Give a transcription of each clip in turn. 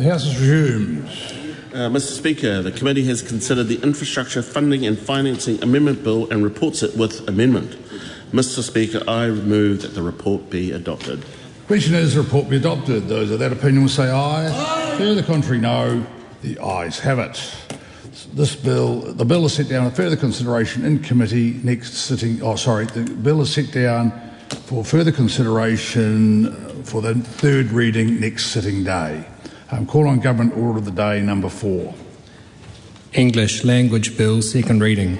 The House is resumed. Mr Speaker, the committee has considered the Infrastructure Funding and Financing Amendment Bill and reports it with amendment. Mr Speaker, I move that the report be adopted. The question is the report be adopted. Those of that opinion will say aye. Aye. Further contrary, no. The ayes have it. The bill is set down for further consideration in committee next sitting. The bill is set down for further consideration for the third reading next sitting day. Call on Government Order of the Day number 4. English Language Bill, second reading.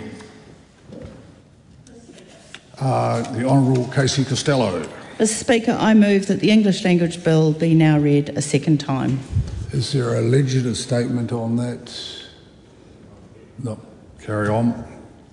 The Honourable Casey Costello. Mr Speaker, I move that the English Language Bill be now read a second time. Is there a legislative statement on that? No. Carry on.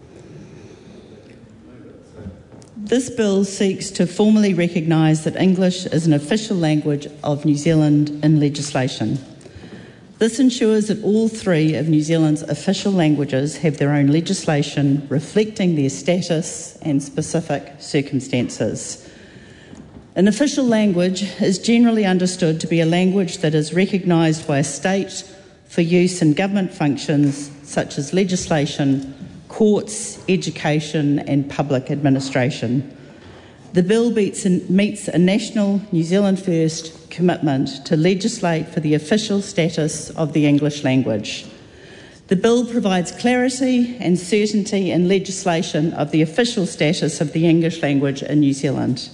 This bill seeks to formally recognise that English is an official language of New Zealand in legislation. This ensures that all 3 of New Zealand's official languages have their own legislation reflecting their status and specific circumstances. An official language is generally understood to be a language that is recognised by a state for use in government functions such as legislation, courts, education and public administration. The bill meets a national New Zealand First commitment to legislate for the official status of the English language. The bill provides clarity and certainty in legislation of the official status of the English language in New Zealand.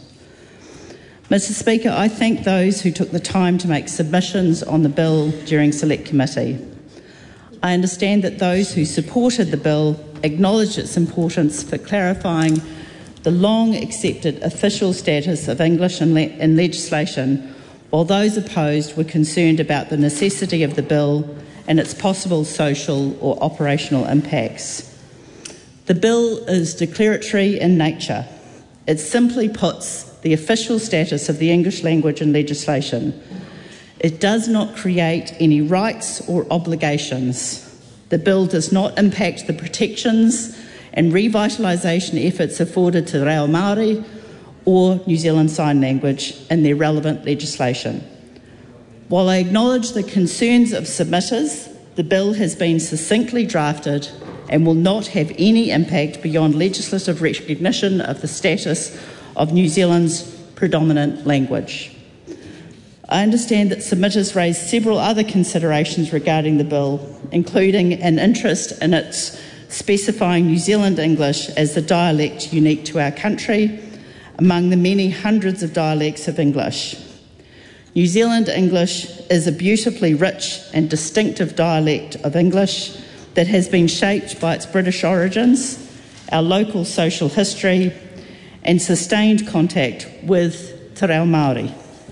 Mr Speaker, I thank those who took the time to make submissions on the bill during Select Committee. I understand that those who supported the bill acknowledged its importance for clarifying the long-accepted official status of English in legislation, while those opposed were concerned about the necessity of the bill and its possible social or operational impacts. The bill is declaratory in nature. It simply puts the official status of the English language in legislation. It does not create any rights or obligations. The bill does not impact the protections and revitalisation efforts afforded to Reo Māori or New Zealand Sign Language in their relevant legislation. While I acknowledge the concerns of submitters, the bill has been succinctly drafted and will not have any impact beyond legislative recognition of the status of New Zealand's predominant language. I understand that submitters raised several other considerations regarding the bill, including an interest in its specifying New Zealand English as the dialect unique to our country, among the many hundreds of dialects of English. New Zealand English is a beautifully rich and distinctive dialect of English that has been shaped by its British origins, our local social history, and sustained contact with Te Reo Māori.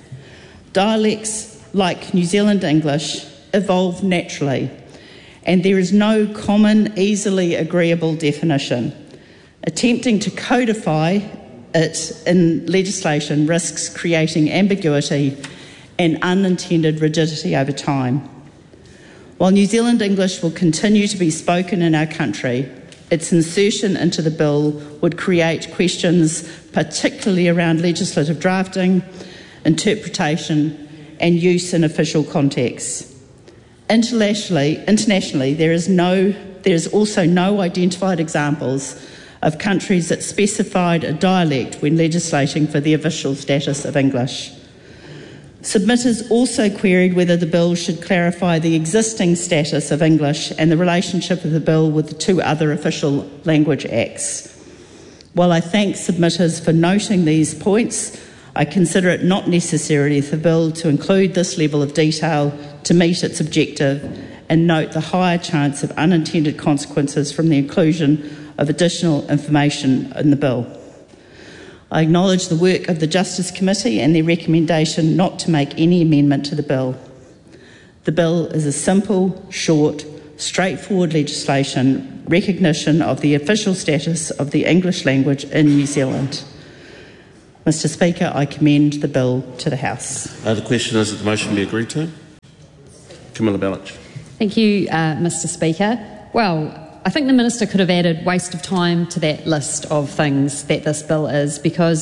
Dialects like New Zealand English evolve naturally, and there is no common, easily agreeable definition. Attempting to codify it in legislation risks creating ambiguity and unintended rigidity over time. While New Zealand English will continue to be spoken in our country, its insertion into the bill would create questions particularly around legislative drafting, interpretation and use in official contexts. Internationally, there is also no identified examples of countries that specified a dialect when legislating for the official status of English. Submitters also queried whether the bill should clarify the existing status of English and the relationship of the bill with the 2 other official language acts. While I thank submitters for noting these points, I consider it not necessary for the bill to include this level of detail to meet its objective and note the higher chance of unintended consequences from the inclusion of additional information in the bill. I acknowledge the work of the Justice Committee and their recommendation not to make any amendment to the bill. The bill is a simple, short, straightforward legislation recognition of the official status of the English language in New Zealand. Mr Speaker, I commend the bill to the House. The question is that the motion be agreed to. Camilla Bellich. Thank you, Mr Speaker. Well, I think the Minister could have added waste of time to that list of things that this bill is, because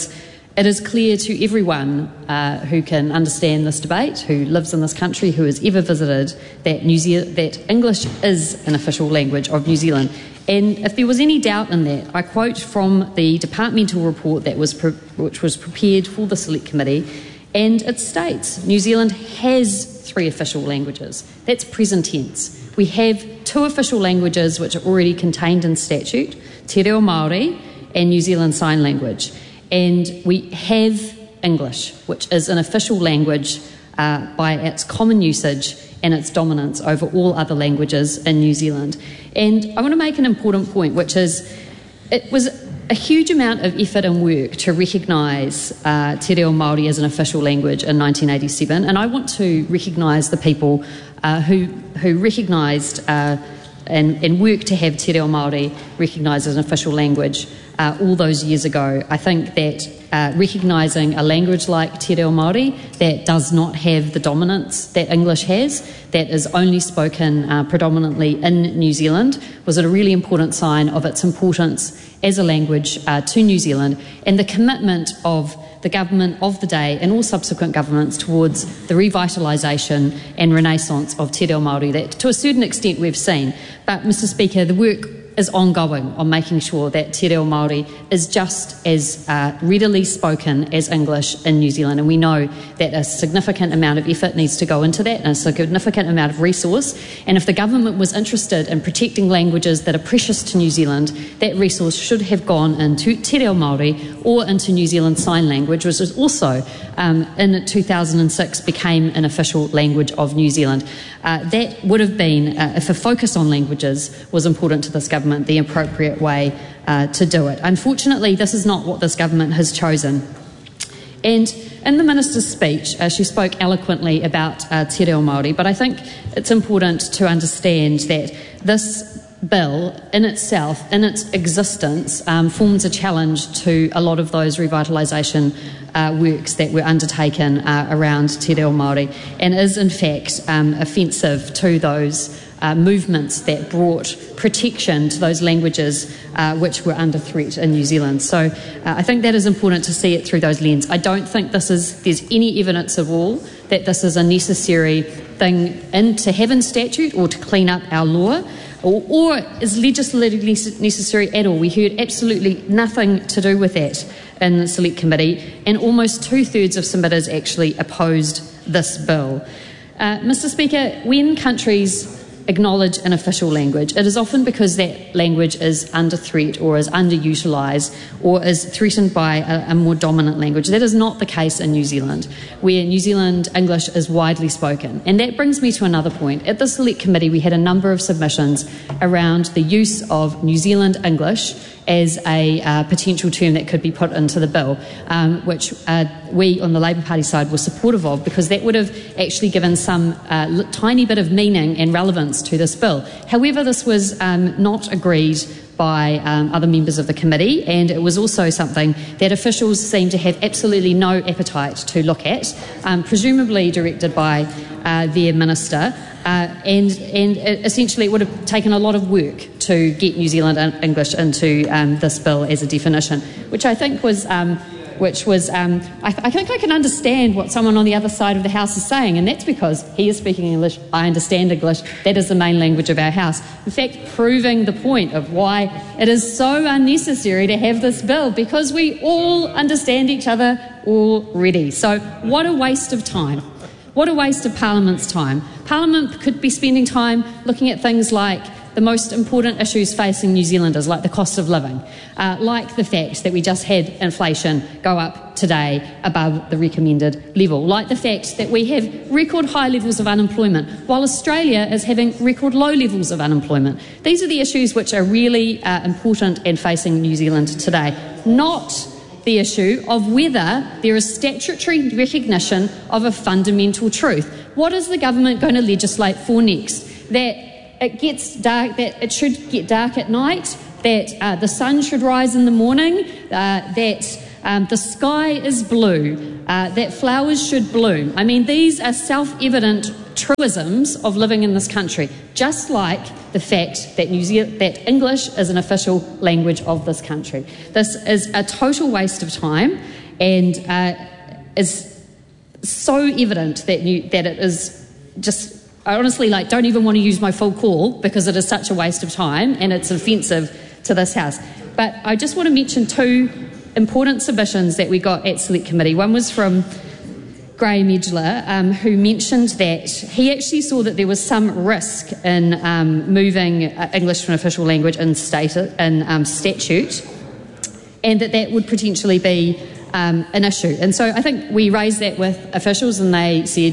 It is clear to everyone who can understand this debate, who lives in this country, who has ever visited, that English is an official language of New Zealand. And if there was any doubt in that, I quote from the departmental report which was prepared for the Select Committee, and it states New Zealand has 3 official languages. That's present tense. We have 2 official languages which are already contained in statute, Te Reo Māori and New Zealand Sign Language. And we have English, which is an official language by its common usage and its dominance over all other languages in New Zealand. And I want to make an important point, which is it was a huge amount of effort and work to recognise Te Reo Māori as an official language in 1987, and I want to recognise the people who recognised and worked to have Te Reo Māori recognised as an official language all those years ago. I think that recognising a language like Te Reo Māori that does not have the dominance that English has, that is only spoken predominantly in New Zealand, was a really important sign of its importance as a language to New Zealand, and the commitment of the government of the day and all subsequent governments towards the revitalisation and renaissance of Te Reo Māori that to a certain extent we've seen. But, Mr Speaker, the work is ongoing on making sure that Te Reo Māori is just as readily spoken as English in New Zealand, and we know that a significant amount of effort needs to go into that and a significant amount of resource, and if the government was interested in protecting languages that are precious to New Zealand, that resource should have gone into Te Reo Māori or into New Zealand Sign Language, which was also in 2006 became an official language of New Zealand. That would have been, if a focus on languages was important to this government, the appropriate way to do it. Unfortunately, this is not what this government has chosen. And in the Minister's speech, she spoke eloquently about Te Reo Māori, but I think it's important to understand that this bill in itself, in its existence, forms a challenge to a lot of those revitalisation works that were undertaken around Te Reo Māori, and is in fact offensive to those movements that brought protection to those languages which were under threat in New Zealand. So I think that is important to see it through those lenses. I don't think there's any evidence at all that this is a necessary thing to have in statute or to clean up our law, or is legislatively necessary at all. We heard absolutely nothing to do with that in the Select Committee, and almost 2/3 of submitters actually opposed this bill. Mr Speaker, when countries acknowledge an official language, it is often because that language is under threat or is underutilised or is threatened by a more dominant language. That is not the case in New Zealand, where New Zealand English is widely spoken. And that brings me to another point. At the Select Committee, we had a number of submissions around the use of New Zealand English as a potential term that could be put into the bill, which we on the Labour Party side were supportive of, because that would have actually given some tiny bit of meaning and relevance to this bill. However, this was not agreed by other members of the committee, and it was also something that officials seem to have absolutely no appetite to look at, presumably directed by their minister. And essentially it would have taken a lot of work to get New Zealand English into this bill as a definition, which I think was I think I can understand what someone on the other side of the House is saying, and that's because he is speaking English, I understand English, that is the main language of our House. In fact, proving the point of why it is so unnecessary to have this bill, because we all understand each other already. So what a waste of time. What a waste of Parliament's time. Parliament could be spending time looking at things like the most important issues facing New Zealanders, like the cost of living, like the fact that we just had inflation go up today above the recommended level, like the fact that we have record high levels of unemployment, while Australia is having record low levels of unemployment. These are the issues which are really important and facing New Zealand today, not the issue of whether there is statutory recognition of a fundamental truth. What is the government going to legislate for next? That it gets dark, that it should get dark at night, that the sun should rise in the morning, that the sky is blue, that flowers should bloom. I mean, these are self-evident truisms of living in this country, just like the fact that that English is an official language of this country. This is a total waste of time, and is so evident that it is just. I honestly don't even want to use my full call because it is such a waste of time and it's offensive to this House. But I just want to mention two important submissions that we got at Select Committee. One was from Graham Edgeler, who mentioned that he actually saw that there was some risk in moving English to an official language in statute, and that would potentially be an issue. And so I think we raised that with officials and they said,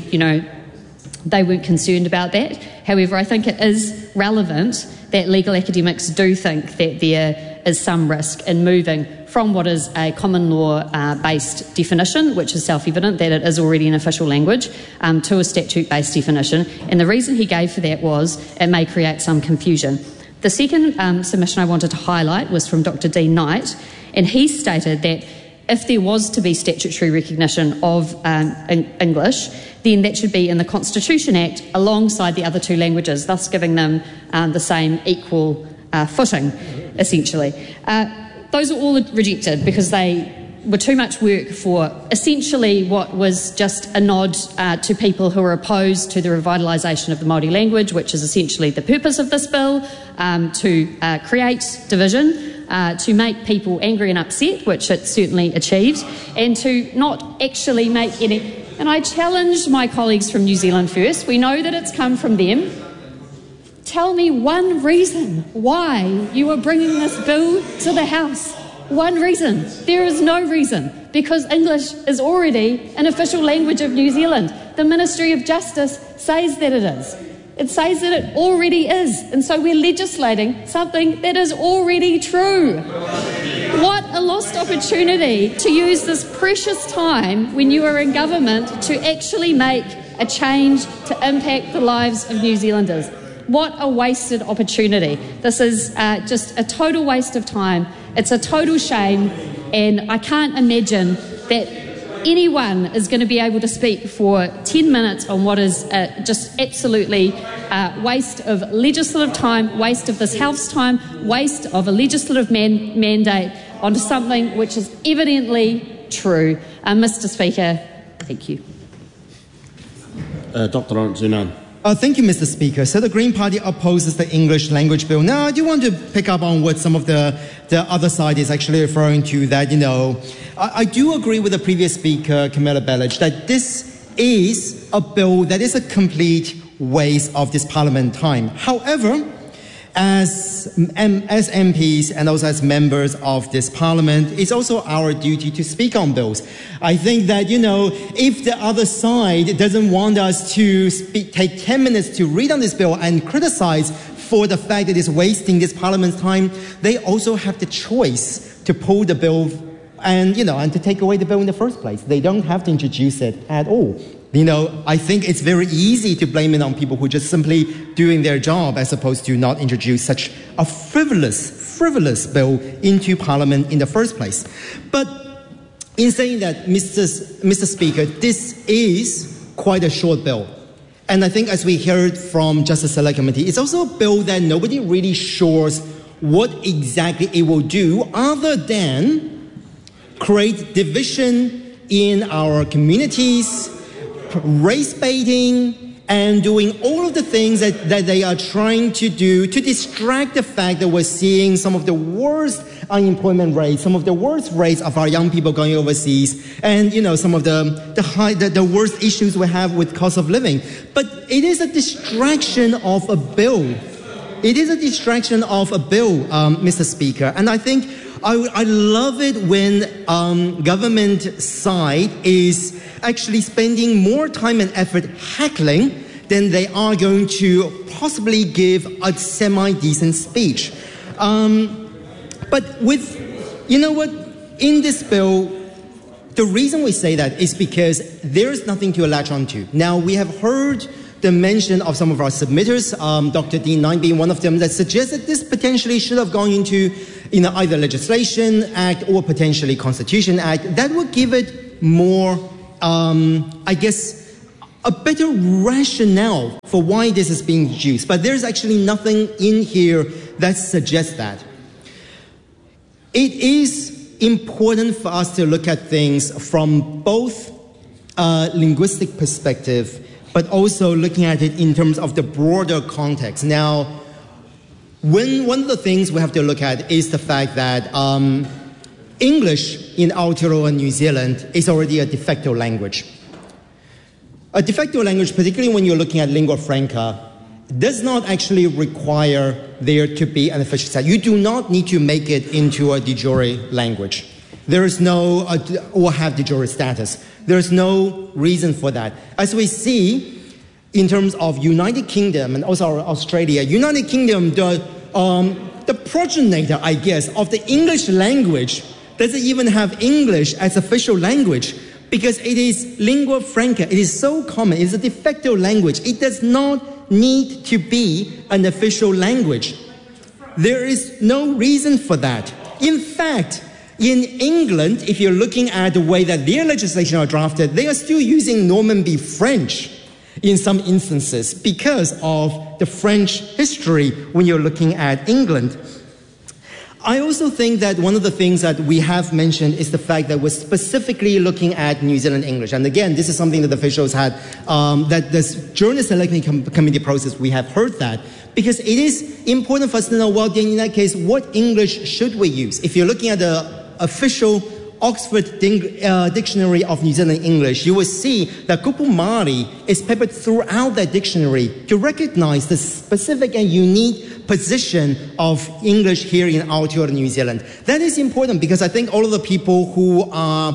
they weren't concerned about that. However, I think it is relevant that legal academics do think that there is some risk in moving from what is a common law-based definition, which is self-evident that it is already an official language, to a statute-based definition. And the reason he gave for that was it may create some confusion. The second submission I wanted to highlight was from Dr. Dean Knight, and he stated that if there was to be statutory recognition of English, then that should be in the Constitution Act alongside the other two languages, thus giving them the same equal footing, essentially. Those are all rejected because they were too much work for essentially what was just a nod to people who are opposed to the revitalisation of the Māori language, which is essentially the purpose of this bill, to create division, to make people angry and upset, which it certainly achieved, and to not actually make any... And I challenged my colleagues from New Zealand First. We know that it's come from them. Tell me one reason why you are bringing this bill to the House. One reason. There is no reason, because English is already an official language of New Zealand. The Ministry of Justice says that it is. It says that it already is, and so we're legislating something that is already true. What a lost opportunity to use this precious time when you are in government to actually make a change to impact the lives of New Zealanders. What a wasted opportunity. This is just a total waste of time. It's a total shame, and I can't imagine that anyone is going to be able to speak for 10 minutes on what is just absolutely waste of legislative time, waste of this House time, waste of a legislative mandate onto something which is evidently true. Mr. Speaker, thank you. Dr. Lawrence Zunan. Thank you, Mr. Speaker. So the Green Party opposes the English language bill. Now, I do want to pick up on what some of the other side is actually referring to, that, I do agree with the previous speaker, Camilla Bellich, that this is a bill that is a complete waste of this Parliament time. However, as MPs and also as members of this Parliament, it's also our duty to speak on bills. I think that, if the other side doesn't want us to take 10 minutes to read on this bill and criticize for the fact that it's wasting this Parliament's time, they also have the choice to pull the bill and, and to take away the bill in the first place. They don't have to introduce it at all. I think it's very easy to blame it on people who are just simply doing their job as opposed to not introduce such a frivolous bill into Parliament in the first place. But in saying that, Mr. Speaker, this is quite a short bill. And I think as we heard from Justice Select Committee, it's also a bill that nobody really sure what exactly it will do other than create division in our communities, race baiting, and doing all of the things that they are trying to do to distract the fact that we're seeing some of the worst unemployment rates, some of the worst rates of our young people going overseas, and some of the worst issues we have with cost of living. But it is a distraction of a bill. It is a distraction of a bill, Mr. Speaker, and I think I love it when government side is actually spending more time and effort heckling than they are going to possibly give a semi-decent speech. But in this bill, the reason we say that is because there is nothing to latch onto. Now, we have heard the mention of some of our submitters, Dr. Dean Knight being one of them, that suggests that this potentially should have gone into either legislation act or potentially Constitution Act. That would give it more, a better rationale for why this is being used. But there's actually nothing in here that suggests that. It is important for us to look at things from both a linguistic perspective, but also looking at it in terms of the broader context. Now, one of the things we have to look at is the fact that English in Aotearoa, New Zealand, is already a de facto language. A de facto language, particularly when you're looking at lingua franca, does not actually require there to be an official status. You do not need to make it into a de jure language. There is no, or have de jure status. There is no reason for that. As we see in terms of United Kingdom and also Australia, United Kingdom, the progenitor, I guess, of the English language doesn't even have English as official language because it is lingua franca. It is so common. It is a de facto language. It does not need to be an official language. There is no reason for that. In fact, in England, if you're looking at the way that their legislation are drafted, they are still using Normanby French in some instances because of the French history when you're looking at England. I also think that one of the things that we have mentioned is the fact that we're specifically looking at New Zealand English. And again, this is something that the officials had, that this journalist selection committee process, we have heard that. Because it is important for us to know, well, then in that case, what English should we use? If you're looking at the official Oxford Dictionary of New Zealand English, you will see that kupu Māori is peppered throughout that dictionary to recognize the specific and unique position of English here in Aotearoa, New Zealand. That is important because I think all of the people who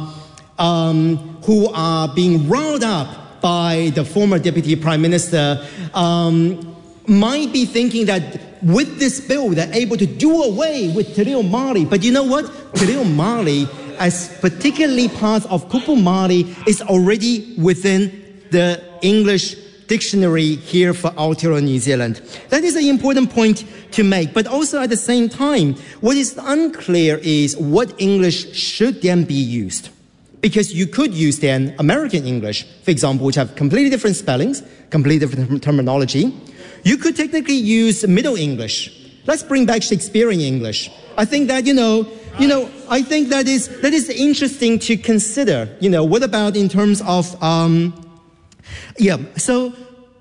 are being riled up by the former Deputy Prime Minister might be thinking that with this bill, they're able to do away with Te Reo Māori. But you know what? Te Reo Māori, as particularly part of kupu Māori, is already within the English dictionary here for Aotearoa, New Zealand. That is an important point to make. But also at the same time, what is unclear is what English should then be used. Because you could use then American English, for example, which have completely different spellings, completely different terminology. You could technically use Middle English. Let's bring back Shakespearean English. I think that, I think that is interesting to consider. What about in terms of, so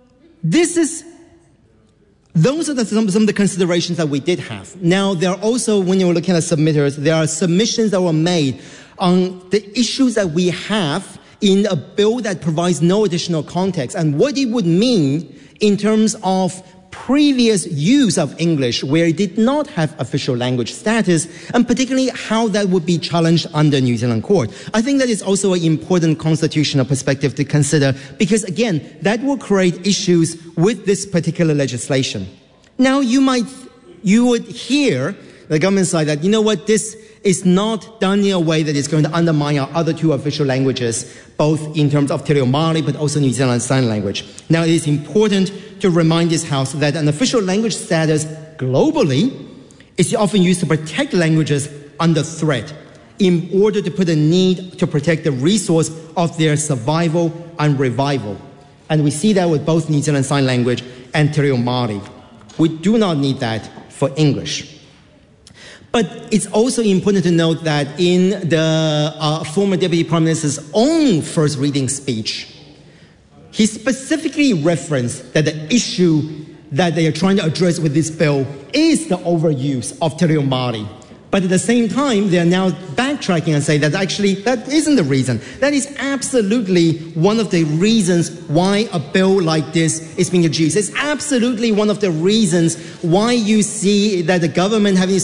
those are some of the considerations that we did have. Now, there are also, when you're looking at submitters, there are submissions that were made on the issues that we have in a bill that provides no additional context and what it would mean in terms of previous use of English where it did not have official language status, and particularly how that would be challenged under New Zealand court. I think that is also an important constitutional perspective to consider because, again, that will create issues with this particular legislation. Now, you would hear the government side that, this is not done in a way that is going to undermine our other two official languages, both in terms of Te Reo Māori, but also New Zealand Sign Language. Now, it is important to remind this House that an official language status globally is often used to protect languages under threat in order to put a need to protect the resource of their survival and revival. And we see that with both New Zealand Sign Language and Te Reo Māori. We do not need that for English. But it's also important to note that in the former Deputy Prime Minister's own first reading speech, he specifically referenced that the issue that they are trying to address with this bill is the overuse of Te Reo Māori. But at the same time, they are now backtracking and say that actually that isn't the reason. That is absolutely one of the reasons why a bill like this is being introduced. It's absolutely one of the reasons why you see that the government has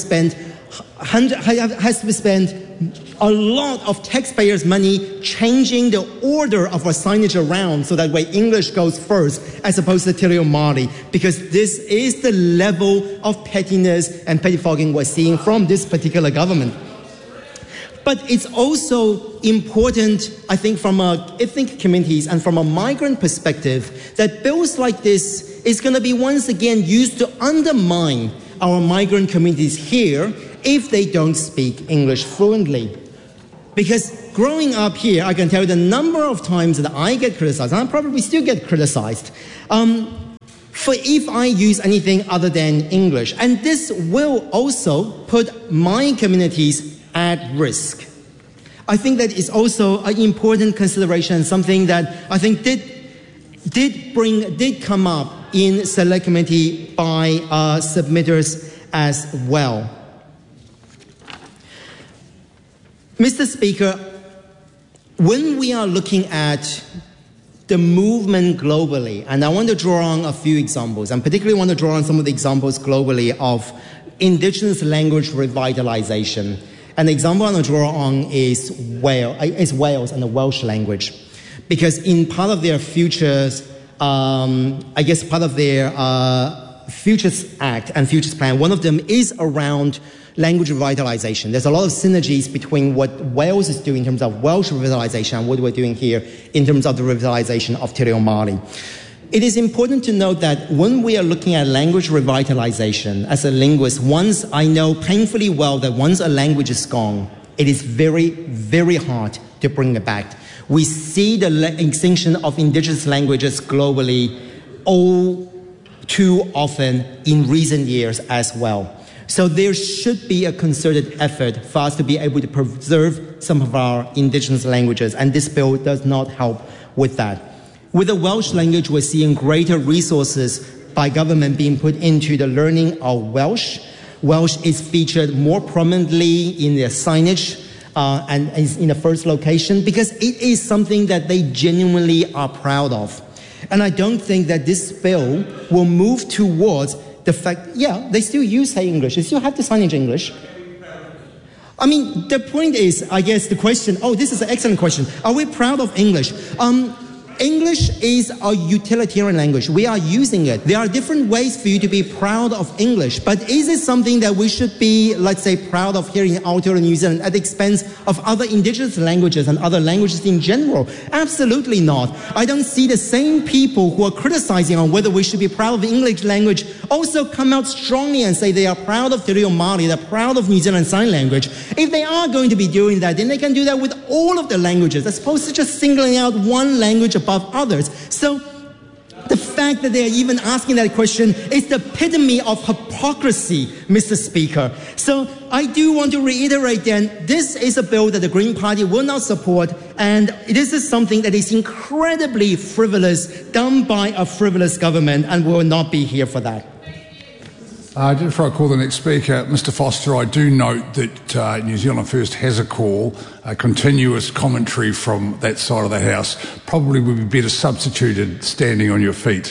to spend a lot of taxpayers' money changing the order of our signage around so that way English goes first as opposed to Te Reo Māori, because this is the level of pettiness and pettifogging we're seeing from this particular government. But it's also important, I think, from ethnic communities and from a migrant perspective, that bills like this is going to be once again used to undermine our migrant communities here if they don't speak English fluently. Because growing up here, I can tell you the number of times that I get criticized, and I probably still get criticized, for if I use anything other than English. And this will also put my communities at risk. I think that is also an important consideration, something that I think did come up in Select Committee by submitters as well. Mr. Speaker, when we are looking at the movement globally, and I want to draw on a few examples, and particularly want to draw on some of the examples globally of indigenous language revitalization. An example I want to draw on is Wales and the Welsh language, because in part of their futures, part of their Futures Act and Futures Plan, one of them is around language revitalization. There's a lot of synergies between what Wales is doing in terms of Welsh revitalization and what we're doing here in terms of the revitalization of Te Reo Māori. It is important to note that when we are looking at language revitalization, as a linguist, once I know painfully well that once a language is gone, it is very, very hard to bring it back. We see the extinction of indigenous languages globally all too often in recent years as well. So there should be a concerted effort for us to be able to preserve some of our indigenous languages, and this bill does not help with that. With the Welsh language, we're seeing greater resources by government being put into the learning of Welsh. Welsh is featured more prominently in their signage and is in the first location because it is something that they genuinely are proud of. And I don't think that this bill will move towards the fact, they still use English. They still have to signage English. I mean, the point is, I guess the question, this is an excellent question. Are we proud of English? English is a utilitarian language. We are using it. There are different ways for you to be proud of English, but is it something that we should be, let's say, proud of here in Aotearoa, New Zealand at the expense of other indigenous languages and other languages in general? Absolutely not. I don't see the same people who are criticizing on whether we should be proud of the English language also come out strongly and say they are proud of Te Reo Māori, they're proud of New Zealand Sign Language. If they are going to be doing that, then they can do that with all of the languages, as opposed to just singling out one language above others. So the fact that they are even asking that question is the epitome of hypocrisy, Mr. Speaker. So I do want to reiterate then, this is a bill that the Green Party will not support, and this is something that is incredibly frivolous, done by a frivolous government, and we will not be here for that. Just before I call the next speaker, Mr. Foster, I do note that New Zealand First has a call, a continuous commentary from that side of the House. Probably would be better substituted standing on your feet.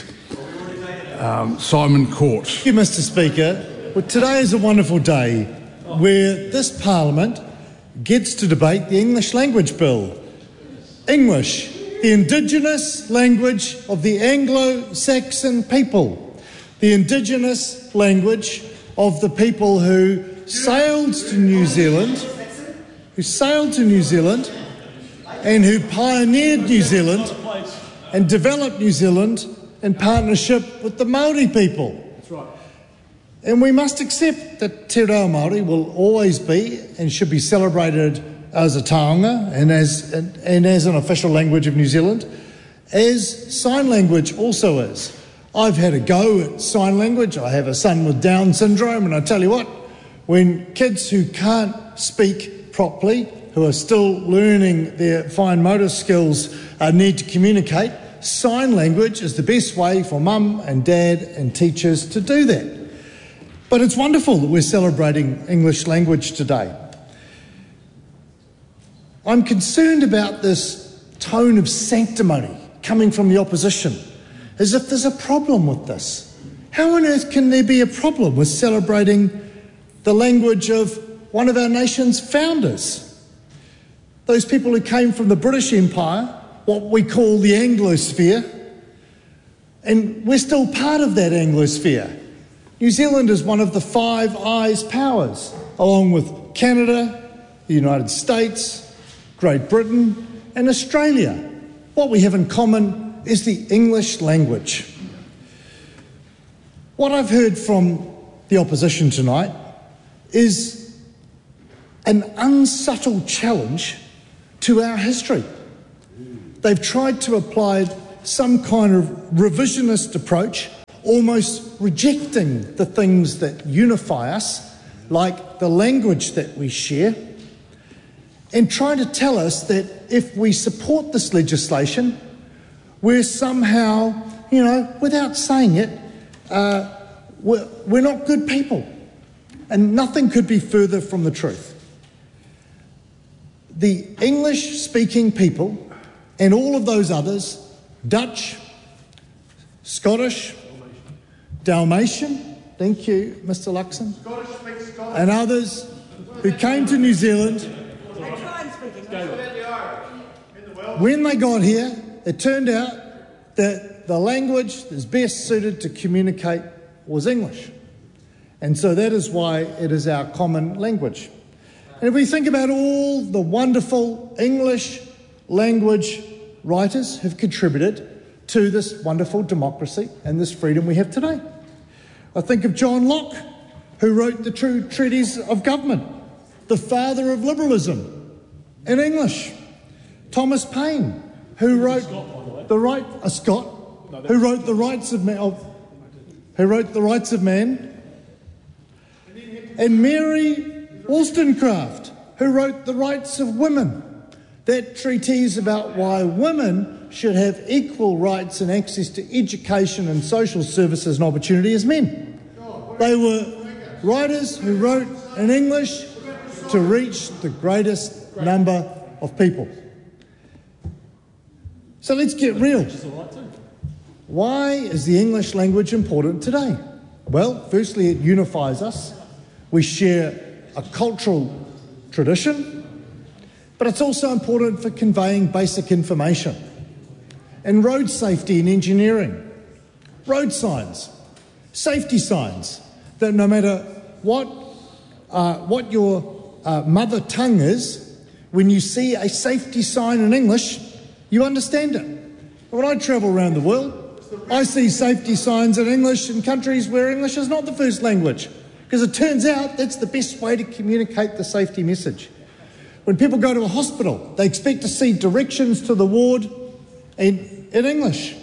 Simon Court. Thank you, Mr. Speaker. Well, today is a wonderful day where this Parliament gets to debate the English Language Bill. English, the indigenous language of the Anglo-Saxon people. The indigenous language of the people who sailed to New Zealand, and who pioneered New Zealand and developed New Zealand in partnership with the Māori people. That's right. And we must accept that Te Reo Māori will always be and should be celebrated as a taonga and as an official language of New Zealand, as sign language also is. I've had a go at sign language. I have a son with Down syndrome, and I tell you what, when kids who can't speak properly, who are still learning their fine motor skills, need to communicate, sign language is the best way for mum and dad and teachers to do that. But it's wonderful that we're celebrating English language today. I'm concerned about this tone of sanctimony coming from the opposition, as if there's a problem with this. How on earth can there be a problem with celebrating the language of one of our nation's founders? Those people who came from the British Empire, what we call the Anglosphere, and we're still part of that Anglosphere. New Zealand is one of the Five Eyes powers, along with Canada, the United States, Great Britain, and Australia. What we have in common is the English language. What I've heard from the opposition tonight is an unsubtle challenge to our history. They've tried to apply some kind of revisionist approach, almost rejecting the things that unify us, like the language that we share, and trying to tell us that if we support this legislation, we're somehow, without saying it, we're not good people. And nothing could be further from the truth. The English-speaking people and all of those others, Dutch, Scottish, Dalmatian, thank you, Mr. Luxon, and others who came to New Zealand, when they got here, it turned out that the language that's best suited to communicate was English. And so that is why it is our common language. And if we think about all the wonderful English language writers who've contributed to this wonderful democracy and this freedom we have today. I think of John Locke, who wrote the True Treatise of Government, the father of liberalism in English. Thomas Paine, who wrote the Rights of Man, and Mary Wollstonecraft, who wrote The Rights of Women, that treatise about why women should have equal rights and access to education and social services and opportunity as men. They were writers who wrote in English to reach the greatest number of people. So let's get real. Why is the English language important today? Well, firstly, it unifies us. We share a cultural tradition, but it's also important for conveying basic information and road safety and engineering, road signs, safety signs, that no matter what your mother tongue is, when you see a safety sign in English, you understand it. When I travel around the world, I see safety signs in English in countries where English is not the first language, because it turns out that's the best way to communicate the safety message. When people go to a hospital, they expect to see directions to the ward in English.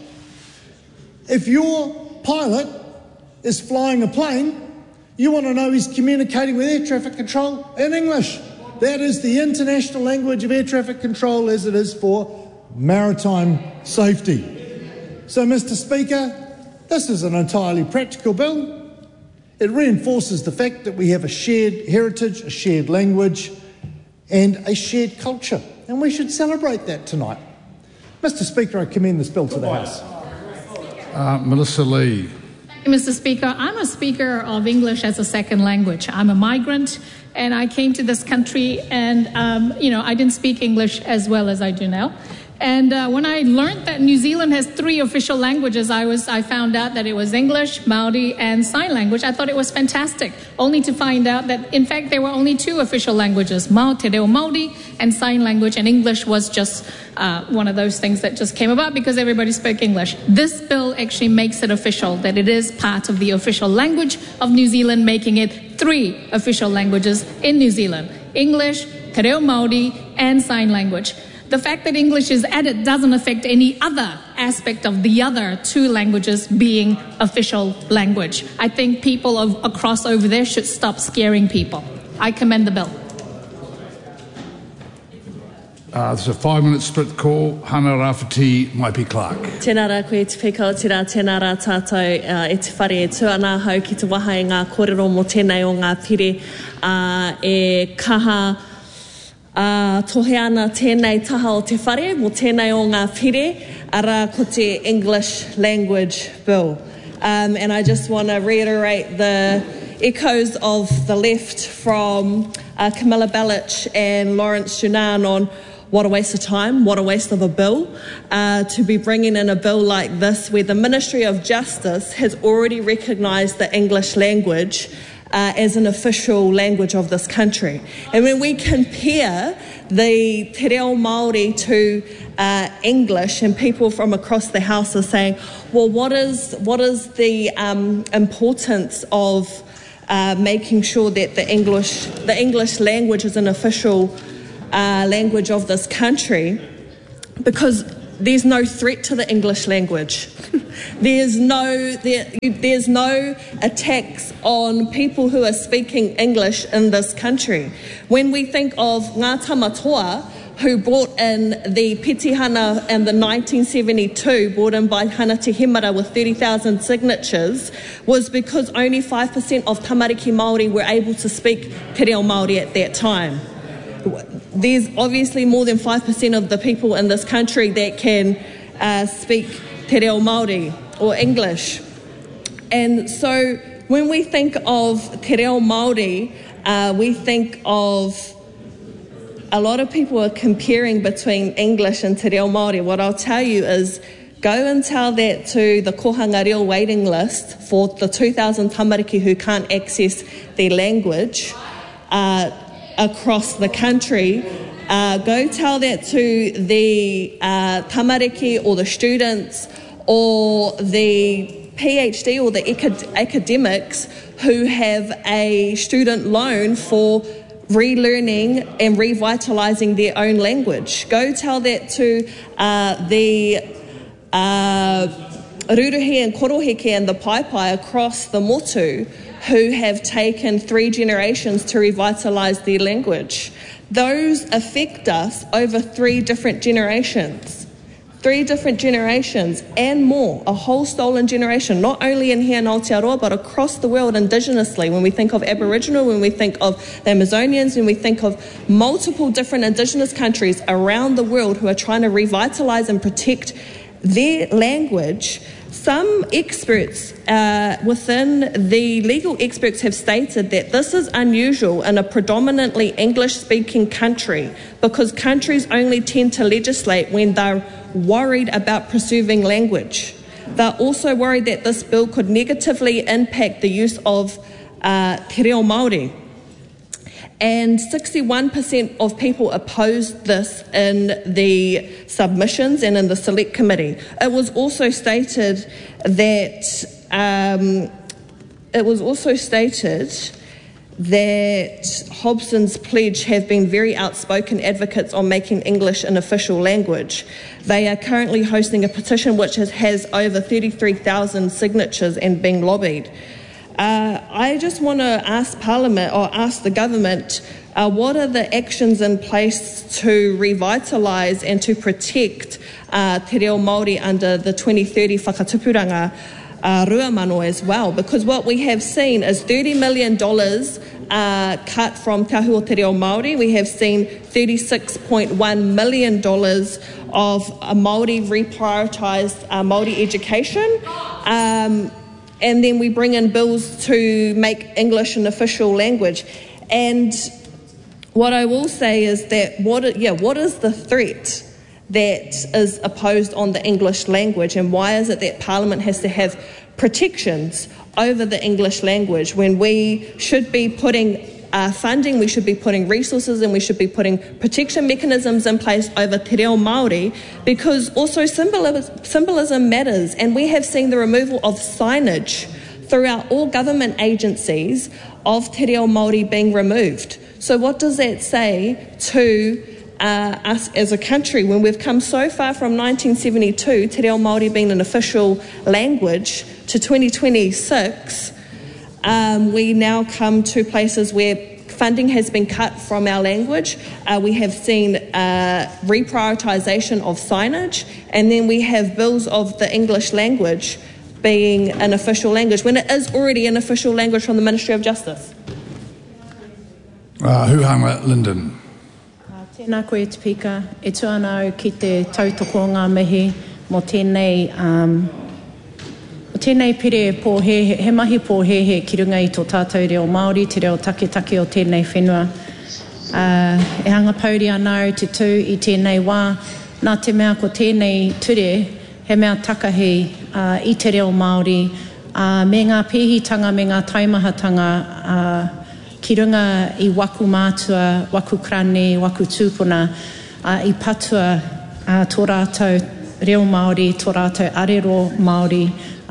If your pilot is flying a plane, you want to know he's communicating with air traffic control in English. That is the international language of air traffic control as it is for maritime safety. So, Mr. Speaker, this is an entirely practical bill. It reinforces the fact that we have a shared heritage, a shared language, and a shared culture, and we should celebrate that tonight. Mr. Speaker, I commend this bill to the House. Melissa Lee. Thank you, Mr. Speaker. I'm a speaker of English as a second language. I'm a migrant, and I came to this country, and I didn't speak English as well as I do now. And when I learned that New Zealand has 3 official languages, I found out that it was English, Māori, and Sign Language. I thought it was fantastic, only to find out that, in fact, there were only 2 official languages, Te Reo Māori and Sign Language, and English was just one of those things that just came about because everybody spoke English. This bill actually makes it official, that it is part of the official language of New Zealand, making it 3 official languages in New Zealand, English, Te Reo Māori, and Sign Language. The fact that English is added doesn't affect any other aspect of the other 2 languages being official language. I think people across over there should stop scaring people. I commend the bill. There's a 5-minute split call. Hana Rafiti, Maipi Clark. Tēnā rā koe te whekau tira, tēnā rā tātou e te whare e tuana hau ki te waha e ngā kōrero mō tēnei o ngā pire e kaha tohe ana tēnei taha o te whare, mō tēnei o ngā whire, ara ko te English language bill. And I just want to reiterate the echoes of the left from Camilla Bellich and Lawrence Shunan on what a waste of time, what a waste of a bill, to be bringing in a bill like this where the Ministry of Justice has already recognised the English language as an official language of this country. And when we compare the Te Reo Māori to English, and people from across the House are saying, well, what is the importance of making sure that the English language is an official language of this country? Because there's no threat to the English language. There's no attacks on people who are speaking English in this country. When we think of Ngā Tamatoa, who brought in the Pitihana in the 1972, brought in by Hana Te Hemara with 30,000 signatures, was because only 5% of tamariki Māori were able to speak Te Reo Māori at that time. There's obviously more than 5% of the people in this country that can speak Te Reo Māori or English. And so when we think of Te Reo Māori, we think of a lot of people are comparing between English and Te Reo Māori. What I'll tell you is go and tell that to the Kohanga Reo waiting list for the 2,000 tamariki who can't access their language across the country. Go tell that to the tamariki or the students or the PhD or the academics who have a student loan for relearning and revitalising their own language. Go tell that to the Ruruhi and Koroheke and the Paipai across the Motu who have taken 3 generations to revitalise their language. Those affect us over 3 different generations. 3 different generations and more, a whole stolen generation, not only in here in Aotearoa, but across the world indigenously. When we think of Aboriginal, when we think of the Amazonians, when we think of multiple different indigenous countries around the world who are trying to revitalise and protect their language, some experts within the legal experts have stated that this is unusual in a predominantly English-speaking country because countries only tend to legislate when they're worried about preserving language. They're also worried that this bill could negatively impact the use of Te Reo Māori. And 61% of people opposed this in the submissions and in the select committee. It was also stated that Hobson's Pledge have been very outspoken advocates on making English an official language. They are currently hosting a petition which has over 33,000 signatures and being lobbied. I just want to ask Parliament or ask the government what are the actions in place to revitalise and to protect Te Reo Māori under the 2030 Whakatupuranga Ruamano as well, because what we have seen is $30 million cut from Te Ahu o Te Reo Māori. We have seen $36.1 million of Māori reprioritised Māori education. And then we bring in bills to make English an official language. And what I will say is that what is the threat that is opposed on the English language, and why is it that Parliament has to have protections over the English language when we should be putting funding, we should be putting resources, and we should be putting protection mechanisms in place over Te Reo Māori, because also symbolism matters, and we have seen the removal of signage throughout all government agencies of Te Reo Māori being removed. So what does that say to us as a country when we've come so far from 1972, Te Reo Māori being an official language, to 2026? We now come to places where funding has been cut from our language. We have seen reprioritisation of signage, and then we have bills of the English language being an official language when it is already an official language from the Ministry of Justice. Huhanga Linden. Tēnā koe te pika, e tuana au ki te tautoko o ngā mihi mo tēnei tēnei pere pōhehe, he mahi pōhehe ki runga I tō tātou reo Māori, te reo take o tēnei whenua. E hanga pauri anau te tū I tēnei wā, nā te mea ko tēnei ture, he mea takahi I te reo Māori, me ngā pēhitanga, me ngā taimahatanga, ki runga I waku mātua, waku krane, waku tūpuna, I patua tō rātou reo Māori, tō rātou arero Māori,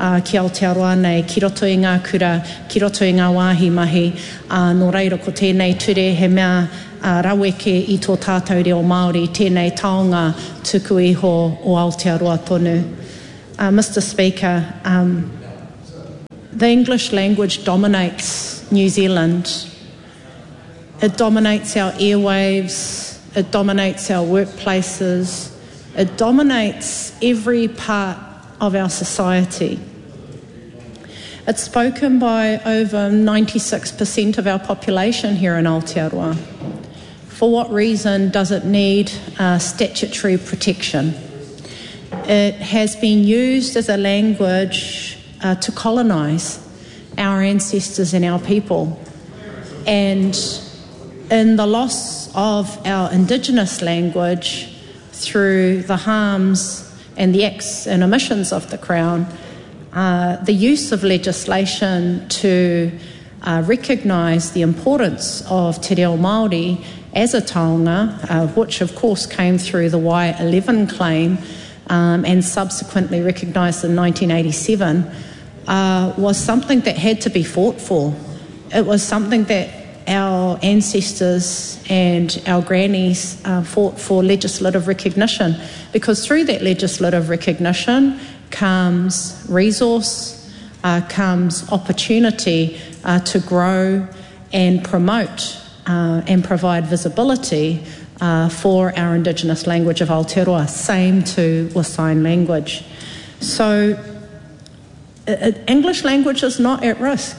ki Aotearoa nei, ki roto i ngā kura, ki roto i ngā wāhi mahi, nō reira ko tēnei ture he mea raweke i tō tātou reo Māori, tēnei taonga tuku iho o Aotearoa tonu. Mr. Speaker, the English language dominates New Zealand. It dominates our airwaves, it dominates our workplaces, it dominates every part of our society. It's spoken by over 96% of our population here in Aotearoa. For what reason does it need statutory protection? It has been used as a language to colonise our ancestors and our people. And in the loss of our Indigenous language through the harms and the acts and omissions of the Crown, the use of legislation to recognise the importance of Te Reo Māori as a taonga, which of course came through the Y11 claim and subsequently recognised in 1987, was something that had to be fought for. It was something that our ancestors and our grannies fought for legislative recognition, because through that legislative recognition comes resource, comes opportunity to grow and promote and provide visibility for our Indigenous language of Aotearoa, same too with sign language. So English language is not at risk.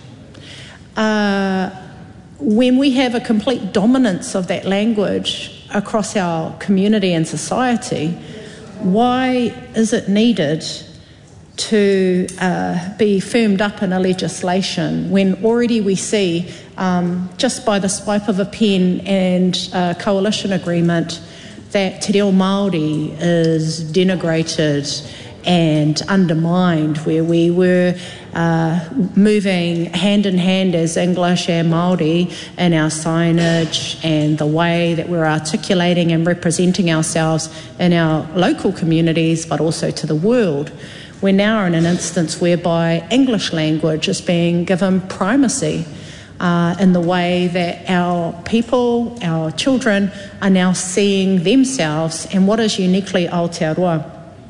When we have a complete dominance of that language across our community and society, why is it needed to be firmed up in a legislation when already we see, just by the swipe of a pen and a coalition agreement, that Te Reo Māori is denigrated and undermined, where we were moving hand in hand as English and Māori in our signage and the way that we're articulating and representing ourselves in our local communities, but also to the world. We're now in an instance whereby English language is being given primacy in the way that our people, our children, are now seeing themselves and what is uniquely Aotearoa.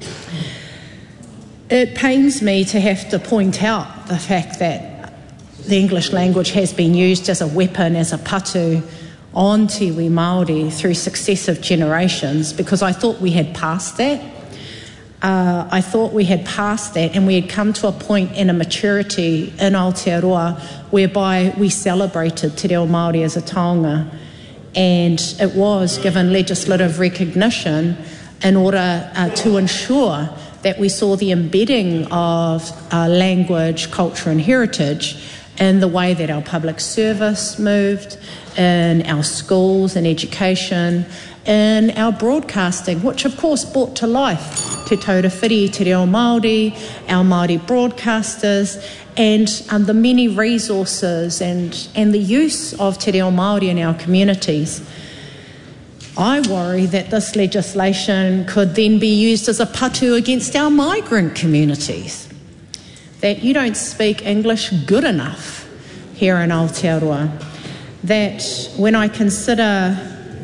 It pains me to have to point out the fact that the English language has been used as a weapon, as a patu on Tiwi Māori through successive generations, because I thought we had passed that. I thought we had passed that and we had come to a point in a maturity in Aotearoa whereby we celebrated Te Reo Māori as a taonga, and it was given legislative recognition in order to ensure that we saw the embedding of language, culture and heritage in the way that our public service moved, in our schools and education, in our broadcasting, which of course brought to life Te Taurawhiri, Te Reo Māori, our Māori broadcasters, and the many resources and the use of Te Reo Māori in our communities. I worry that this legislation could then be used as a patu against our migrant communities, that you don't speak English good enough here in Aotearoa, that when I consider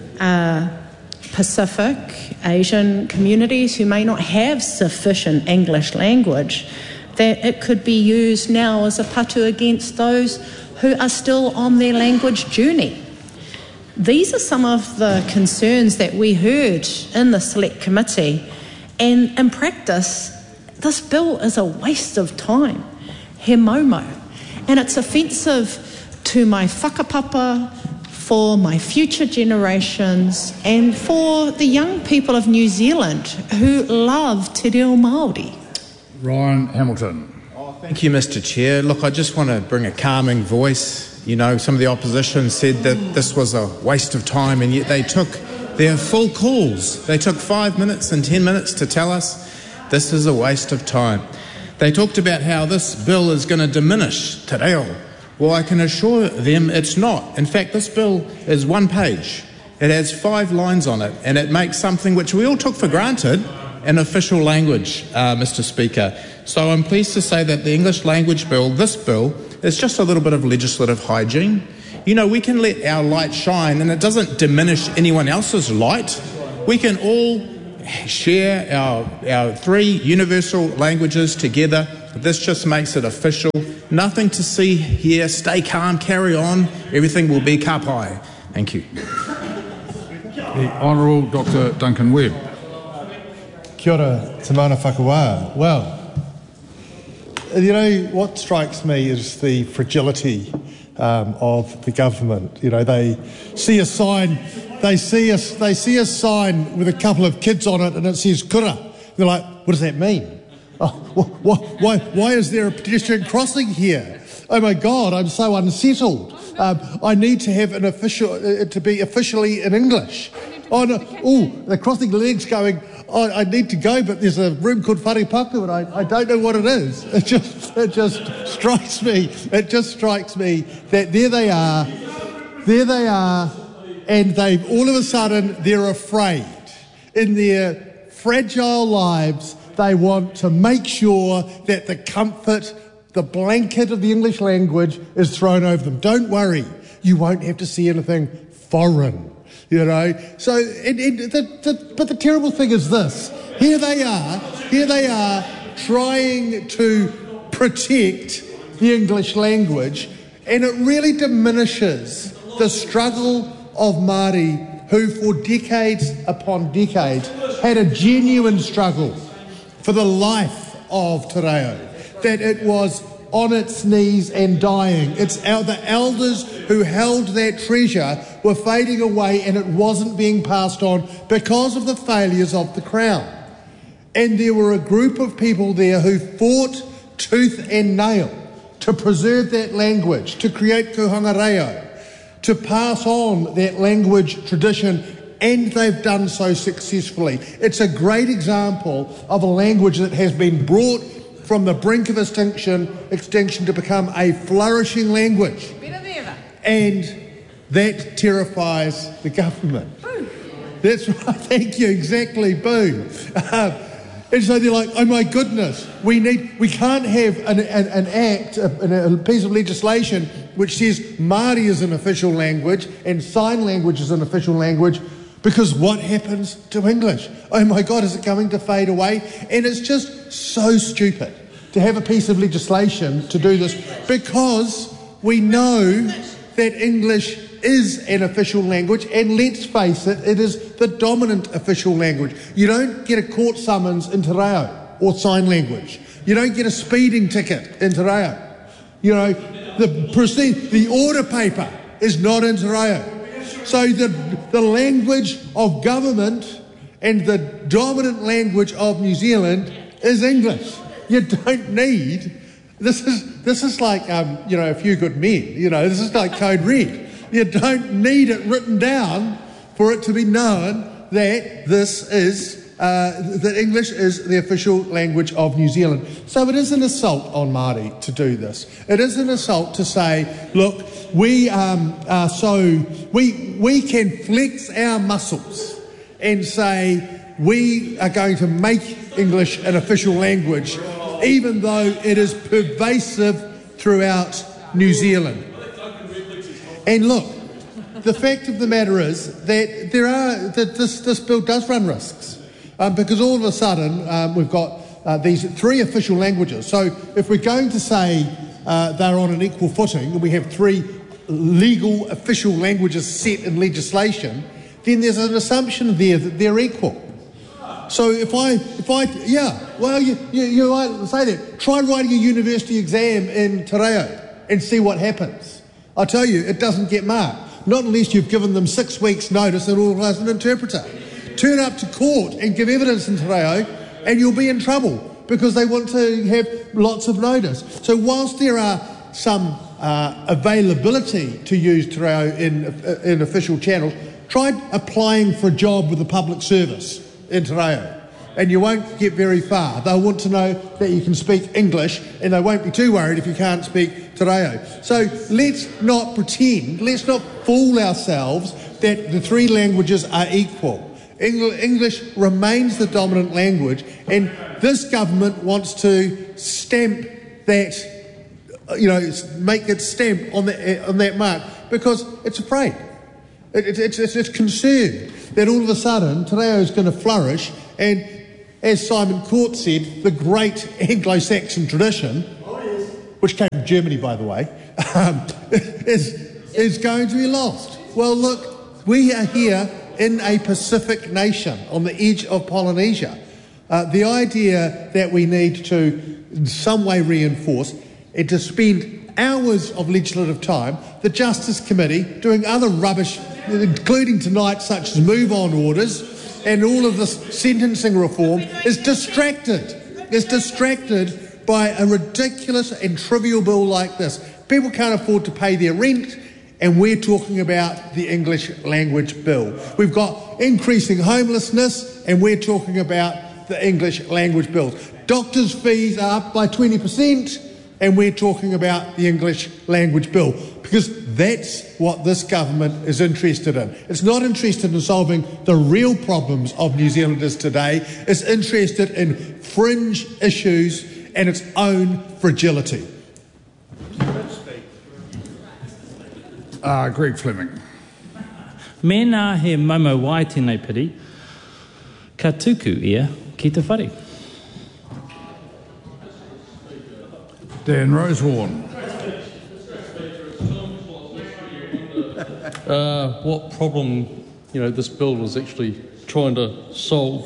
Pacific, Asian communities who may not have sufficient English language, that it could be used now as a patu against those who are still on their language journey. These are some of the concerns that we heard in the Select Committee, and in practice, this bill is a waste of time, he momo, and it's offensive to my whakapapa, for my future generations, and for the young people of New Zealand who love Te Reo Māori. Ryan Hamilton. Thank you, Mr. Chair. Look, I just want to bring a calming voice. You know, some of the opposition said that this was a waste of time, and yet they took their full calls. They took 5 minutes and 10 minutes to tell us this is a waste of time. They talked about how this bill is going to diminish Te Reo. Well, I can assure them it's not. In fact, this bill is 1 page. It has 5 lines on it, and it makes something which we all took for granted, an official language, Mr. Speaker. So I'm pleased to say that the English Language Bill, this bill, is just a little bit of legislative hygiene. You know, we can let our light shine and it doesn't diminish anyone else's light. We can all share our three universal languages together. This just makes it official. Nothing to see here. Stay calm, carry on. Everything will be ka pai. Thank you. The Honourable Dr. Duncan Webb. Kia ora, te mana whakawā. Well, you know, what strikes me is the fragility of the government. You know, they see a sign, they see a sign with a couple of kids on it and it says kura. They're like, what does that mean? Oh, why is there a pedestrian crossing here? Oh my God, I'm so unsettled. I need to have an official, to be officially in English. Oh no, they're crossing the legs going, oh, I need to go, but there's a room called Wharepaku and I don't know what it is. It just strikes me. It just strikes me that there they are, and they've all of a sudden they're afraid. In their fragile lives, they want to make sure that the comfort, the blanket of the English language is thrown over them. Don't worry, you won't have to see anything foreign, you know. So, but the terrible thing is this: here they are trying to protect the English language, and it really diminishes the struggle of Māori who, for decades upon decades, had a genuine struggle for the life of Te Reo, that it was on its knees and dying. The elders who held that treasure were fading away and it wasn't being passed on because of the failures of the Crown. And there were a group of people there who fought tooth and nail to preserve that language, to create Kuhanga Reo, to pass on that language tradition, and they've done so successfully. It's a great example of a language that has been brought from the brink of extinction to become a flourishing language. And that terrifies the government. That's right, thank you, exactly, boom. And so they're like, oh my goodness, we can't have an act, a piece of legislation which says Māori is an official language and sign language is an official language, because what happens to English? Oh my God, is it going to fade away? And it's just so stupid to have a piece of legislation to do this, because we know that English is an official language, and let's face it, it is the dominant official language. You don't get a court summons in Te Reo or sign language. You don't get a speeding ticket in Te Reo. You know, the order paper is not in Te Reo. So the language of government and the dominant language of New Zealand is English. You don't need, this is like, A Few Good Men, this is like Code Red. You don't need it written down for it to be known that that English is the official language of New Zealand. So it is an assault on Māori to do this. It is an assault to say, look, we can flex our muscles and say we are going to make English an official language, even though it is pervasive throughout New Zealand. And look, the fact of the matter is that this bill does run risks, because all of a sudden we've got these three official languages. So if we're going to say they're on an equal footing and we have three legal official languages set in legislation, then there's an assumption there that they're equal. So you might say that. Try writing a university exam in Te Reo and see what happens. I tell you, it doesn't get marked. Not unless you've given them 6 weeks' notice and organise an interpreter. Turn up to court and give evidence in Te Reo and you'll be in trouble because they want to have lots of notice. So whilst there are some availability to use Te Reo in official channels, try applying for a job with the public service in Te Reo and you won't get very far. They'll want to know that you can speak English and they won't be too worried if you can't speak Te Reo. So let's not pretend, let's not fool ourselves that the three languages are equal. English remains the dominant language, and this government wants to stamp that, make its stamp on that mark because it's afraid. It's concerned that all of a sudden Te Reo is going to flourish, and as Simon Court said, the great Anglo-Saxon tradition, which came from Germany, by the way, is going to be lost. Well, look, we are here in a Pacific nation on the edge of Polynesia. The idea that we need to in some way reinforce and to spend hours of legislative time, the Justice Committee doing other rubbish, including tonight, such as move-on orders and all of this sentencing reform, is distracted. It's distracted by a ridiculous and trivial bill like this. People can't afford to pay their rent, and we're talking about the English language bill. We've got increasing homelessness, and we're talking about the English language bill. Doctors' fees are up by 20%, and we're talking about the English language bill, because that's what this government is interested in. It's not interested in solving the real problems of New Zealanders today. It's interested in fringe issues and its own fragility. Greg Fleming. Mena he momo wai tēnei piri, ka tuku ia ki te whare. Dan Rosewarne. What problem, this bill was actually trying to solve.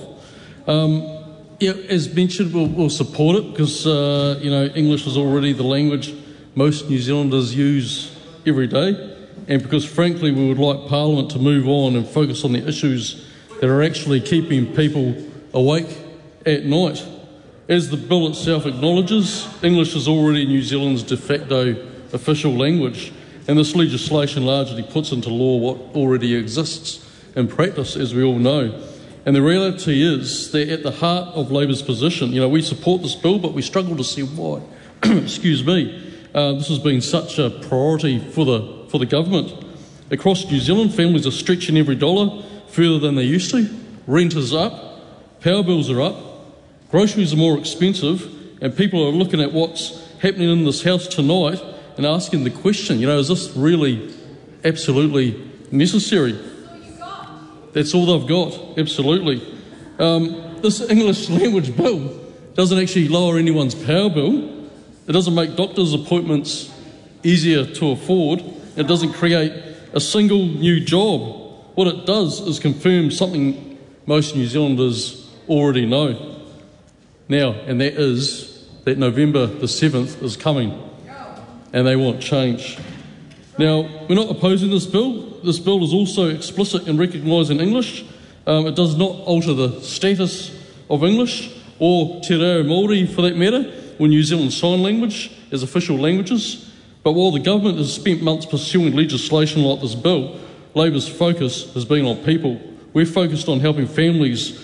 As mentioned, we'll support it because, English is already the language most New Zealanders use every day, and because, frankly, we would like Parliament to move on and focus on the issues that are actually keeping people awake at night. As the bill itself acknowledges, English is already New Zealand's de facto official language, and this legislation largely puts into law what already exists in practice, as we all know. And the reality is that at the heart of Labour's position, we support this bill, but we struggle to see why. Excuse me. This has been such a priority for the government. Across New Zealand, families are stretching every dollar further than they used to. Rent is up, power bills are up, groceries are more expensive, and people are looking at what's happening in this house tonight and asking the question, is this really absolutely necessary? That's all they've got, absolutely. This English language bill doesn't actually lower anyone's power bill. It doesn't make doctors' appointments easier to afford. It doesn't create a single new job. What it does is confirm something most New Zealanders already know now, and that is that November the 7th is coming, and they want change. Now, we're not opposing this bill. This bill is also explicit in recognising English. It does not alter the status of English or Te Reo Māori, for that matter, or New Zealand Sign Language as official languages. But while the government has spent months pursuing legislation like this bill, Labour's focus has been on people. We're focused on helping families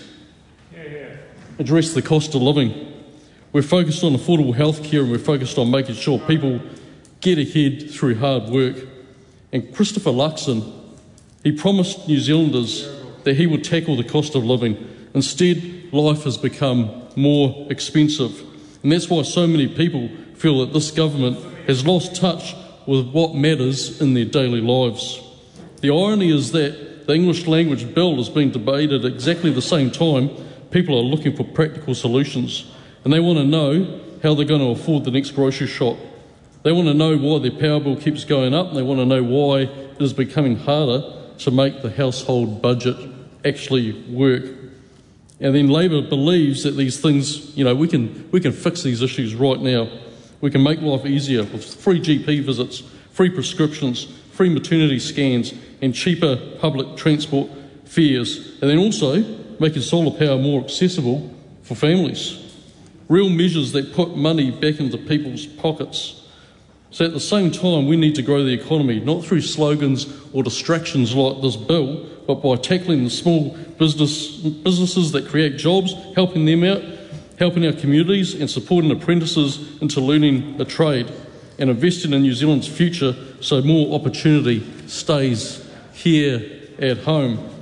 address the cost of living. We're focused on affordable health care, and we're focused on making sure people get ahead through hard work. And Christopher Luxon, he promised New Zealanders that he would tackle the cost of living. Instead, life has become more expensive. And that's why so many people feel that this government has lost touch with what matters in their daily lives. The irony is that the English language bill is being debated at exactly the same time people are looking for practical solutions, and they want to know how they're going to afford the next grocery shop. They want to know why their power bill keeps going up, and they want to know why it is becoming harder to make the household budget actually work. And then Labour believes that these things, we can fix these issues right now. We can make life easier with free GP visits, free prescriptions, free maternity scans, and cheaper public transport fares. And then also making solar power more accessible for families. Real measures that put money back into people's pockets. So at the same time, we need to grow the economy, not through slogans or distractions like this bill, but by tackling the small businesses that create jobs, helping them out, helping our communities, and supporting apprentices into learning a trade, and investing in New Zealand's future so more opportunity stays here at home.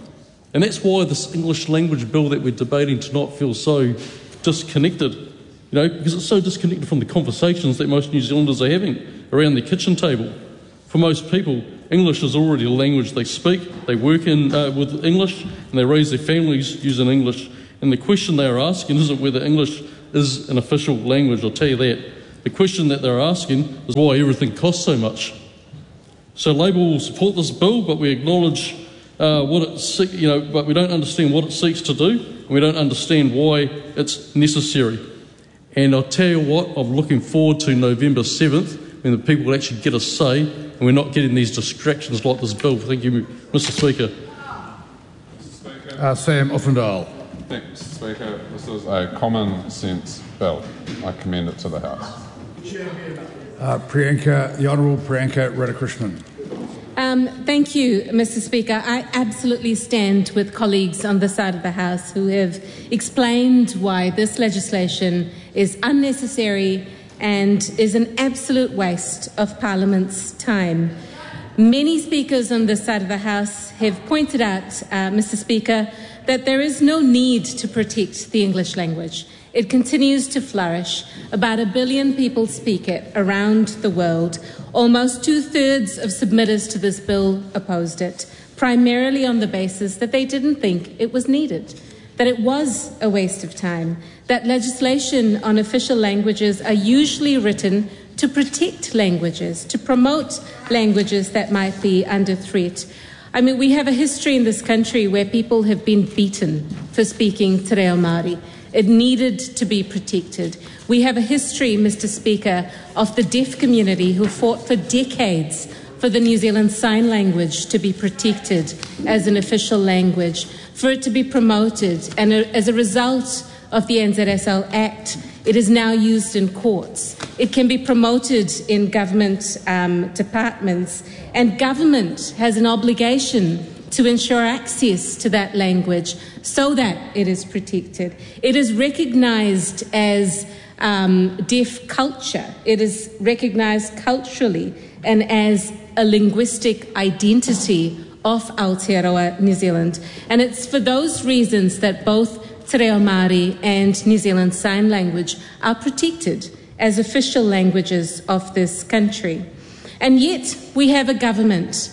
And that's why this English language bill that we're debating tonight feels so disconnected, because it's so disconnected from the conversations that most New Zealanders are having around their kitchen table. For most people, English is already the language they speak. They work with English and they raise their families using English. And the question they are asking isn't whether English is an official language, I'll tell you that. The question that they're asking is why everything costs so much. So Labour will support this bill, but we acknowledge but we don't understand what it seeks to do, and we don't understand why it's necessary. And I'll tell you what, I'm looking forward to November 7th, when the people will actually get a say, and we're not getting these distractions like this bill. Thank you, Mr. Speaker. Sam Uffendahl. Thank you, Mr. Speaker. This is a common sense bill. I commend it to the House. The Honourable Priyanka Radhakrishnan. Thank you, Mr. Speaker. I absolutely stand with colleagues on this side of the House who have explained why this legislation is unnecessary and is an absolute waste of Parliament's time. Many speakers on this side of the House have pointed out, Mr. Speaker, that there is no need to protect the English language. It continues to flourish. About 1 billion people speak it around the world. Almost 2/3 of submitters to this bill opposed it, primarily on the basis that they didn't think it was needed, that it was a waste of time, that legislation on official languages are usually written to protect languages, to promote languages that might be under threat. I mean, we have a history in this country where people have been beaten for speaking Te Reo Māori. It needed to be protected. We have a history, Mr. Speaker, of the deaf community who fought for decades for the New Zealand Sign Language to be protected as an official language, for it to be promoted, and as a result of the NZSL Act, it is now used in courts. It can be promoted in government departments, and government has an obligation to ensure access to that language so that it is protected. It is recognised as deaf culture. It is recognised culturally and as a linguistic identity of Aotearoa New Zealand. And it's for those reasons that both Te Reo Māori and New Zealand Sign Language are protected as official languages of this country. And yet we have a government,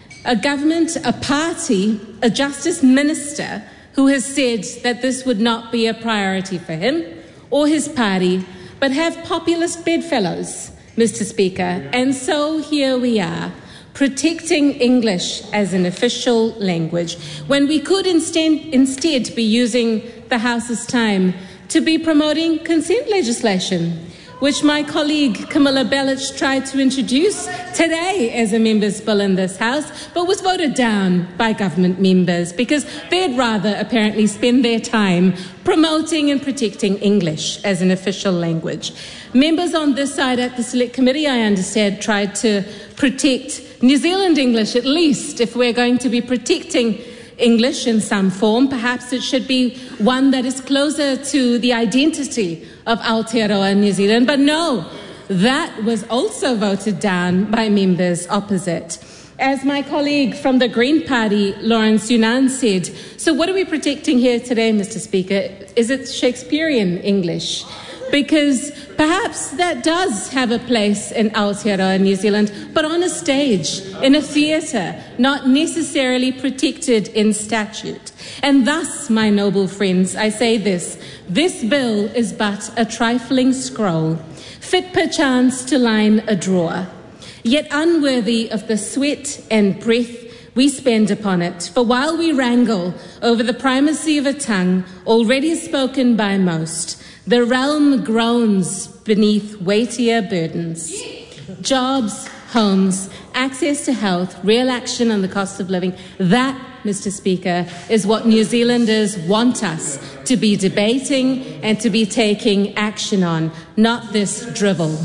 a party, a justice minister who has said that this would not be a priority for him or his party, but have populist bedfellows, Mr. Speaker. And so here we are, protecting English as an official language, when we could instead be using the House's time to be promoting consent legislation, which my colleague Camilla Bellich tried to introduce today as a member's bill in this House, but was voted down by government members because they'd rather apparently spend their time promoting and protecting English as an official language. Members on this side at the Select Committee, I understand, tried to protect New Zealand English at least. If we're going to be protecting English in some form, perhaps it should be one that is closer to the identity of Aotearoa New Zealand. But no, that was also voted down by members opposite. As my colleague from the Green Party, Lawrence Yunnan, said, so what are we protecting here today, Mr. Speaker? Is it Shakespearean English? Because perhaps that does have a place in Aotearoa New Zealand, but on a stage, in a theatre, not necessarily protected in statute. And thus, my noble friends, I say this bill is but a trifling scroll, fit perchance to line a drawer, yet unworthy of the sweat and breath we spend upon it. For while we wrangle over the primacy of a tongue already spoken by most, the realm groans beneath weightier burdens. Jobs, homes, access to health, real action on the cost of living, that, Mr. Speaker, is what New Zealanders want us to be debating and to be taking action on, not this drivel.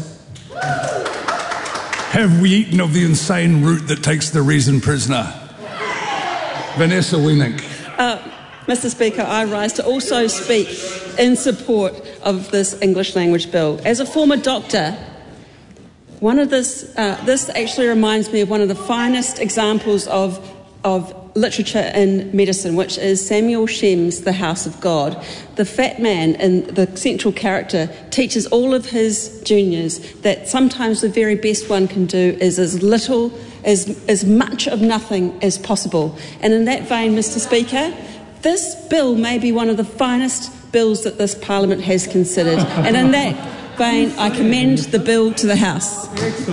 Have we eaten of the insane root that takes the reason prisoner? Vanessa Wienink. Mr. Speaker, I rise to also speak in support of this English language bill. As a former doctor, this actually reminds me of one of the finest examples of literature in medicine, which is Samuel Shem's The House of God. The fat man in the central character teaches all of his juniors that sometimes the very best one can do is as much of nothing as possible. And in that vein, Mr. Speaker, this bill may be one of the finest bills that this Parliament has considered. And in that vein, I commend the bill to the House.